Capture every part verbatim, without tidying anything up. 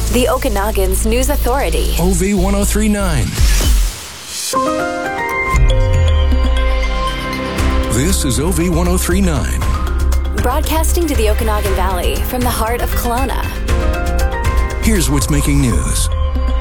The Okanagan's News Authority. O V ten thirty-nine. This is O V ten thirty-nine. Broadcasting to the Okanagan Valley from the heart of Kelowna. Here's what's making news.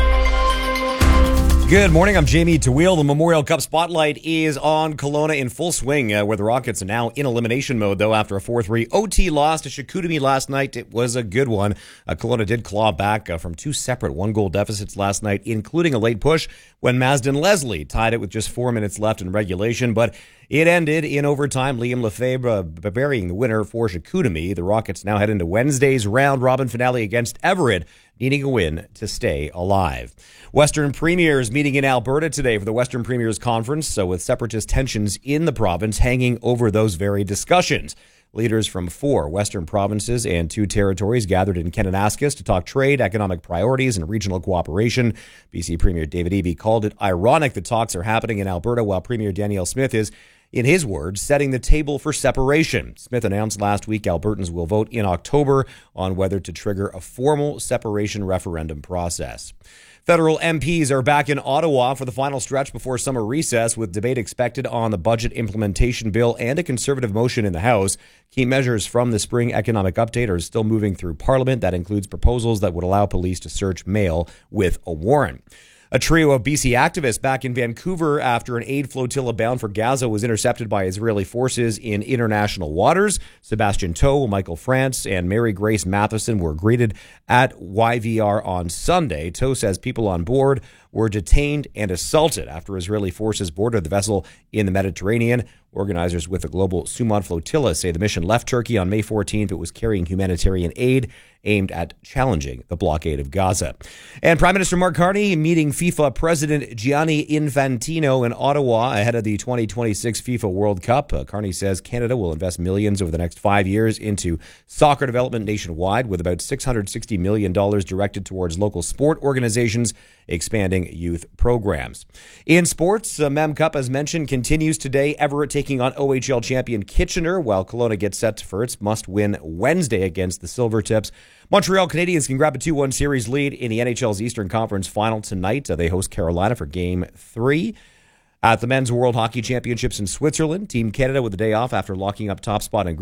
Good morning, I'm Jamie Tawil. The Memorial Cup spotlight is on Kelowna in full swing, uh, where the Rockets are now in elimination mode, though, after a four three O T loss to Chicoutimi last night. It was a good one. Uh, Kelowna did claw back uh, from two separate one-goal deficits last night, including a late push when Masden Leslie tied it with just four minutes left in regulation, but it ended in overtime. Liam Lefebvre uh, burying the winner for Chicoutimi. The Rockets now head into Wednesday's round-robin finale against Everett, needing a win to stay alive. Western Premiers meeting in Alberta today for the Western Premiers Conference, so with separatist tensions in the province hanging over those very discussions. Leaders from four Western provinces and two territories gathered in Kananaskis to talk trade, economic priorities, and regional cooperation. B C Premier David Eby called it ironic that talks are happening in Alberta while Premier Danielle Smith is, in his words, setting the table for separation. Smith announced last week Albertans will vote in October on whether to trigger a formal separation referendum process. Federal M Ps are back in Ottawa for the final stretch before summer recess, with debate expected on the budget implementation bill and a Conservative motion in the House. Key measures from the spring economic update are still moving through Parliament. That includes proposals that would allow police to search mail with a warrant. A trio of B C activists back in Vancouver after an aid flotilla bound for Gaza was intercepted by Israeli forces in international waters. Sebastian Toe, Michael France, and Mary Grace Matheson were greeted at Y V R on Sunday. Toe says people on board were detained and assaulted after Israeli forces boarded the vessel in the Mediterranean. Organizers with the Global Sumud Flotilla say the mission left Turkey on May fourteenth. It was carrying humanitarian aid aimed at challenging the blockade of Gaza. And Prime Minister Mark Carney meeting FIFA President Gianni Infantino in Ottawa ahead of the twenty twenty-six FIFA World Cup. Uh, Carney says Canada will invest millions over the next five years into soccer development nationwide, with about six hundred sixty million dollars directed towards local sport organizations expanding youth programs. In sports, uh, Mem Cup, as mentioned, continues today. Everett taking on O H L champion Kitchener, while Kelowna gets set for its must-win Wednesday against the Silvertips. Montreal Canadiens can grab a two one series lead in the N H L's Eastern Conference Final tonight. Uh, they host Carolina for Game three. At the Men's World Hockey Championships in Switzerland, Team Canada with the day off after locking up top spot in